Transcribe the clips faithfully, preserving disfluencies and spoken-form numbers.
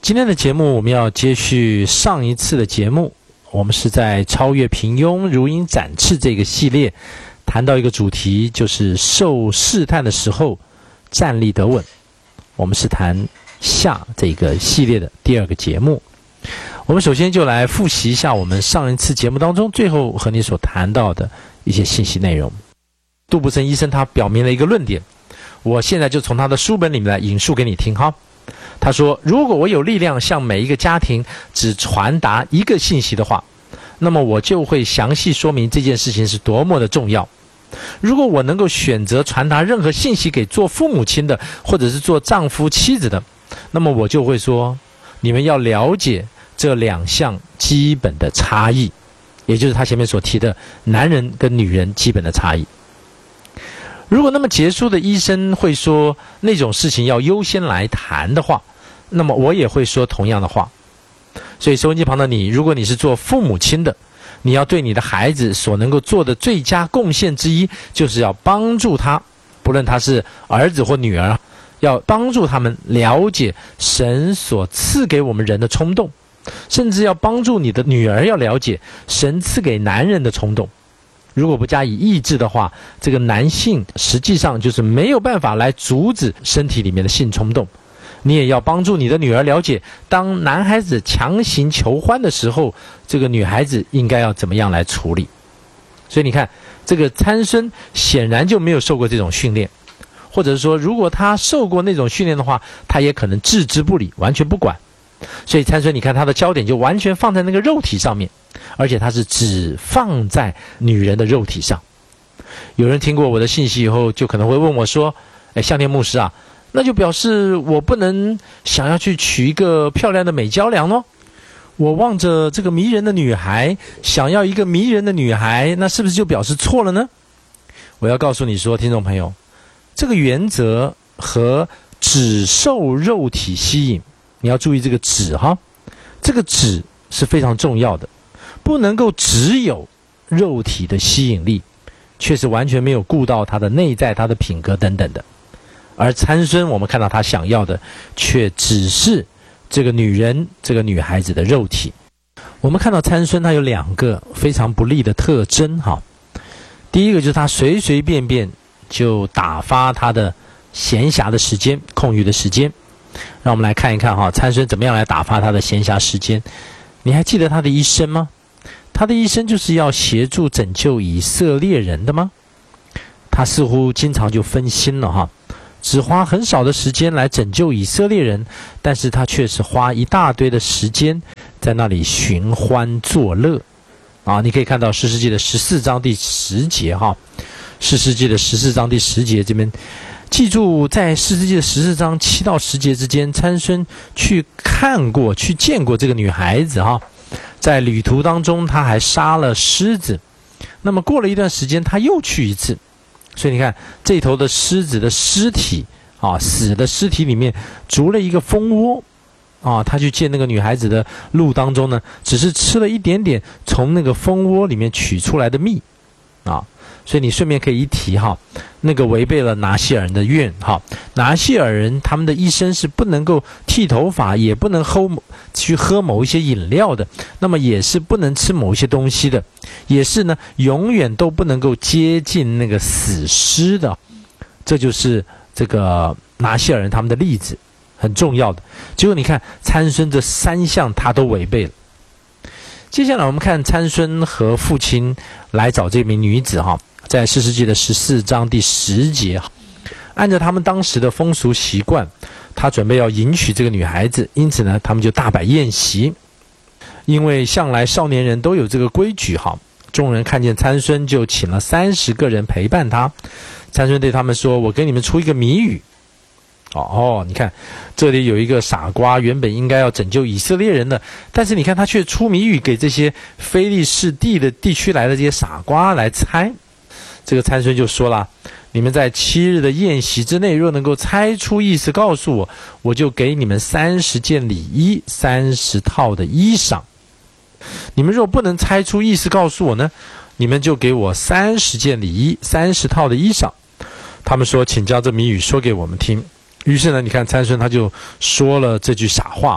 今天的节目我们要接续上一次的节目，我们是在超越平庸如鹰展翅这个系列谈到一个主题，就是受试探的时候站立得稳。我们是谈下这个系列的第二个节目。我们首先就来复习一下我们上一次节目当中最后和你所谈到的一些信息内容。杜布森医生他表明了一个论点，我现在就从他的书本里面来引述给你听哈。他说，如果我有力量向每一个家庭只传达一个信息的话，那么我就会详细说明这件事情是多么的重要。如果我能够选择传达任何信息给做父母亲的或者是做丈夫妻子的，那么我就会说，你们要了解这两项基本的差异，也就是他前面所提的男人跟女人基本的差异。如果那么杰出的医生会说那种事情要优先来谈的话，那么我也会说同样的话。所以收音机旁的你，如果你是做父母亲的，你要对你的孩子所能够做的最佳贡献之一，就是要帮助他，不论他是儿子或女儿，要帮助他们了解神所赐给我们人的冲动，甚至要帮助你的女儿要了解神赐给男人的冲动。如果不加以抑制的话，这个男性实际上就是没有办法来阻止身体里面的性冲动。你也要帮助你的女儿了解，当男孩子强行求欢的时候，这个女孩子应该要怎么样来处理。所以你看，这个参孙显然就没有受过这种训练，或者是说如果他受过那种训练的话，他也可能置之不理，完全不管。所以参孙你看他的焦点就完全放在那个肉体上面，而且他是只放在女人的肉体上。有人听过我的信息以后，就可能会问我说，哎，向天牧师啊，那就表示我不能想要去娶一个漂亮的美娇娘咯？我望着这个迷人的女孩，想要一个迷人的女孩，那是不是就表示错了呢？我要告诉你说，听众朋友，这个原则和只受肉体吸引，你要注意这个只哈，这个只是非常重要的，不能够只有肉体的吸引力，却是完全没有顾到他的内在、他的品格等等的。而参孙我们看到他想要的却只是这个女人，这个女孩子的肉体。我们看到参孙他有两个非常不利的特征哈。第一个就是他随随便便就打发他的闲暇的时间、空余的时间。让我们来看一看哈，参孙怎么样来打发他的闲暇时间。你还记得他的一生吗？他的一生就是要协助拯救以色列人的吗？他似乎经常就分心了哈，只花很少的时间来拯救以色列人，但是他却是花一大堆的时间在那里寻欢作乐啊！你可以看到士师记的十四章第十节哈，士师记的十四章第十节这边记住，在士师记的十四章七到十节之间，参孙去看过、去见过这个女孩子哈。在旅途当中，他还杀了狮子。那么过了一段时间，他又去一次。所以你看，这头的狮子的尸体啊，死的尸体里面筑了一个蜂窝啊。他去见那个女孩子的路当中呢，只是吃了一点点从那个蜂窝里面取出来的蜜啊。所以你顺便可以一提哈，那个违背了拿西尔人的愿哈。拿西尔人他们的医生是不能够剃头发，也不能喝去喝某一些饮料的，那么也是不能吃某一些东西的，也是呢永远都不能够接近那个死尸的。这就是这个拿西尔人他们的例子，很重要的。结果你看参孙这三项他都违背了。接下来我们看参孙和父亲来找这名女子哈，在士师记的十四章第十节，按照他们当时的风俗习惯，他准备要迎娶这个女孩子，因此呢他们就大摆宴席。因为向来少年人都有这个规矩哈，众人看见参孙就请了三十个人陪伴他。参孙对他们说，我给你们出一个谜语。哦哦，你看这里有一个傻瓜，原本应该要拯救以色列人的，但是你看他却出谜语给这些非利士地的地区来的这些傻瓜来猜。这个参孙就说了，你们在七日的宴席之内，若能够猜出意思告诉我，我就给你们三十件礼衣，三十套的衣裳。你们若不能猜出意思告诉我呢，你们就给我三十件礼衣，三十套的衣裳。他们说，请将这谜语说给我们听。于是呢，你看参孙他就说了这句傻话，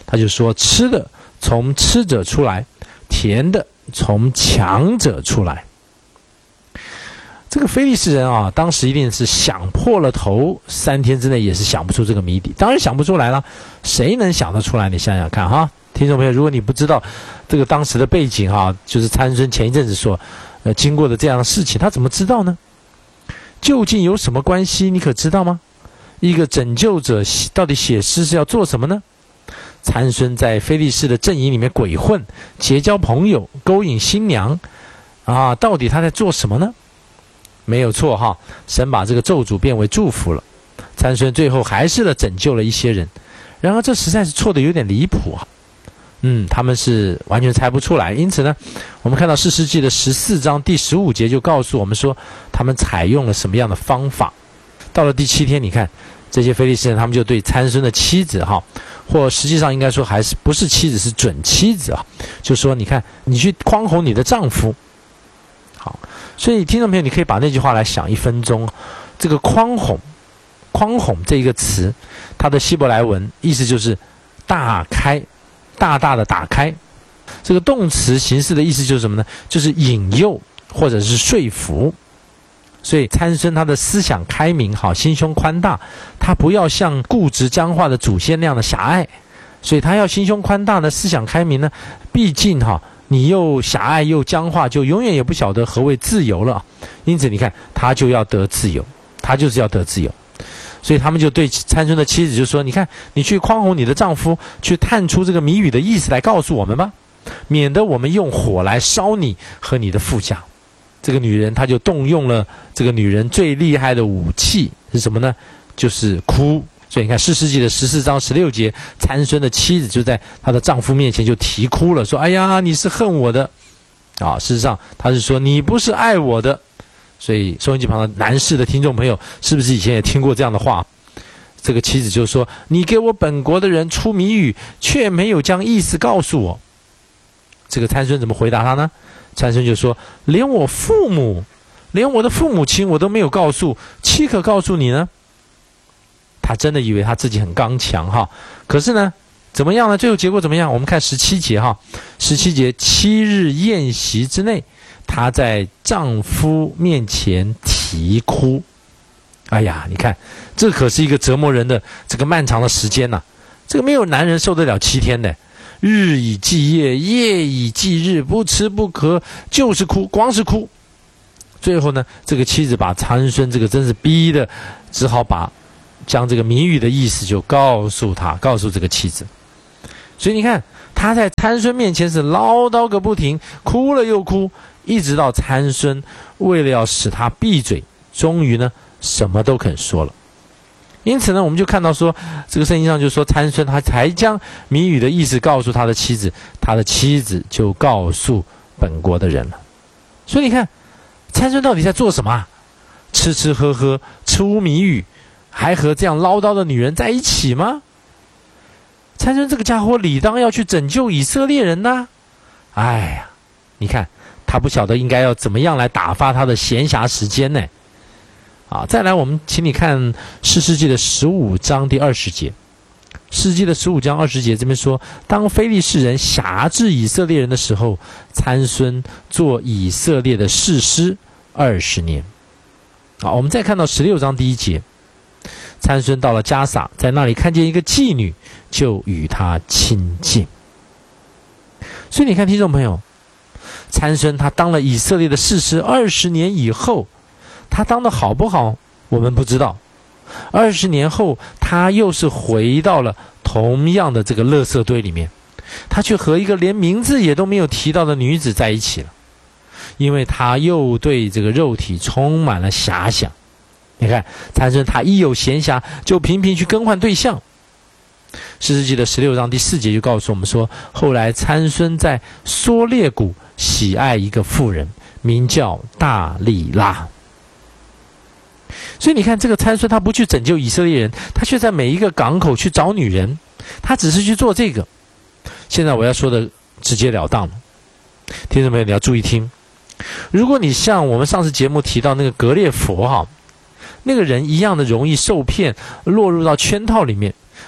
他就说吃的从吃者出来，甜的从强者出来。这个非利士人啊，当时一定是想破了头，三天之内也是想不出这个谜底。当然想不出来了，谁能想得出来？你想想看哈，听众朋友，如果你不知道这个当时的背景哈，就是参孙前一阵子说，呃，经过的这样的事情，他怎么知道呢？究竟有什么关系？你可知道吗？一个拯救者到底写诗是要做什么呢？参孙在非利士的阵营里面鬼混，结交朋友，勾引新娘，啊，到底他在做什么呢？没有错哈，神把这个咒诅变为祝福了，参孙最后还是了拯救了一些人。然而这实在是错的有点离谱啊，嗯，他们是完全猜不出来。因此呢，我们看到士师记的十四章第十五节就告诉我们说，他们采用了什么样的方法。到了第七天，你看这些非利士人，他们就对参孙的妻子哈，或实际上应该说还是不是妻子，是准妻子啊，就说你看你去诓哄你的丈夫。好，所以听众朋友，你可以把那句话来想一分钟。这个诓哄，诓哄这一个词，它的希伯来文意思就是大开，大大的打开。这个动词形式的意思就是什么呢？就是引诱或者是说服。所以参孙他的思想开明，好，心胸宽大，他不要像固执僵化的祖先那样的狭隘，所以他要心胸宽大的思想开明呢，毕竟哈。你又狭隘又僵化，就永远也不晓得何谓自由了。因此你看，他就要得自由，他就是要得自由。所以他们就对参孙的妻子就说，你看你去诓哄你的丈夫，去探出这个谜语的意思来告诉我们吧，免得我们用火来烧你和你的父家。这个女人她就动用了这个女人最厉害的武器是什么呢？就是哭。所以你看士师记的十四章十六节，参孙的妻子就在她的丈夫面前就啼哭了，说，哎呀，你是恨我的啊！事实上她是说你不是爱我的。所以收音机旁的男士的听众朋友，是不是以前也听过这样的话？这个妻子就说，你给我本国的人出谜语，却没有将意思告诉我。这个参孙怎么回答他呢？参孙就说，连我父母连我的父母亲我都没有告诉，岂可告诉你呢？他真的以为他自己很刚强哈，可是呢，怎么样呢？最后结果怎么样？我们看十七节哈，十七节七日宴席之内，她在丈夫面前啼哭。哎呀，你看，这可是一个折磨人的这个漫长的时间呐、啊，这个没有男人受得了七天的，日以继夜，夜以继日，不吃不喝，就是哭，光是哭。最后呢，这个妻子把参孙这个真是逼的，只好把。将这个谜语的意思就告诉他，告诉这个妻子。所以你看，他在参孙面前是唠叨个不停，哭了又哭，一直到参孙为了要使他闭嘴，终于呢什么都肯说了。因此呢，我们就看到说，这个圣经上就说参孙他才将谜语的意思告诉他的妻子，他的妻子就告诉本国的人了。所以你看，参孙到底在做什么啊？吃吃喝喝，出谜语。还和这样唠叨的女人在一起吗？参孙这个家伙理当要去拯救以色列人呐、啊！哎呀，你看他不晓得应该要怎么样来打发他的闲暇时间呢？啊，再来，我们请你看士师记的十五章第二十节。士师记的十五章二十节这边说，当非利士人辖制以色列人的时候，参孙做以色列的士师二十年。好，我们再看到十六章第一节。参孙到了迦撒，在那里看见一个妓女，就与她亲近。所以你看，听众朋友，参孙他当了以色列的士师二十年以后，他当的好不好，我们不知道。二十年后，他又是回到了同样的这个垃圾堆里面，他却和一个连名字也都没有提到的女子在一起了，因为他又对这个肉体充满了遐想。你看，参孙他一有闲暇，就频频去更换对象。士师记的十六章第四节就告诉我们说，后来参孙在梭列谷喜爱一个妇人，名叫大利拉。所以你看，这个参孙他不去拯救以色列人，他却在每一个港口去找女人，他只是去做这个。现在我要说的直截了当了，听众朋友你要注意听。如果你像我们上次节目提到那个格列佛哈，那个人一样的容易受骗，落入到圈套里面，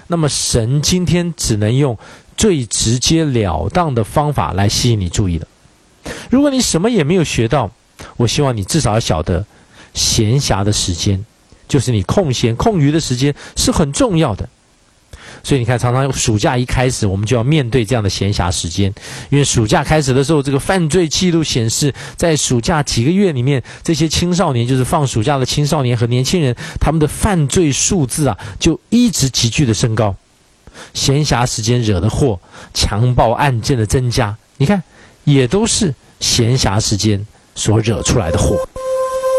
那么神今天只能用最直截了当的方法来吸引你注意了。如果你什么也没有学到，我希望你至少要晓得，闲暇的时间，就是你空闲空余的时间是很重要的。所以你看，常常暑假一开始，我们就要面对这样的闲暇时间，因为暑假开始的时候，这个犯罪记录显示，在暑假几个月里面，这些青少年，就是放暑假的青少年和年轻人，他们的犯罪数字啊，就一直急剧的升高。闲暇时间惹的祸，强暴案件的增加，你看，也都是闲暇时间所惹出来的祸。